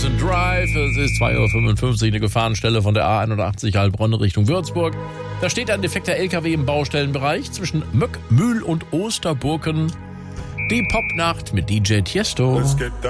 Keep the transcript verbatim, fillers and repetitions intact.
Ferguson Drive. Es ist zwei Uhr fünfundfünfzig, eine Gefahrenstelle von der A einundachtzig Heilbronn Richtung Würzburg. Da steht ein defekter L K W im Baustellenbereich zwischen Möck, Mühl und Osterburken. Die Popnacht mit D J Tiesto.